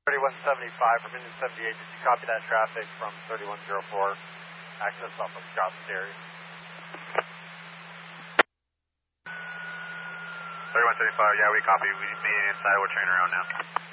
3175 from Indian 78. Did you copy that traffic from 3104? Access off of Scott Sterry. 3175, yeah, we copy. We be inside. We're turning around now.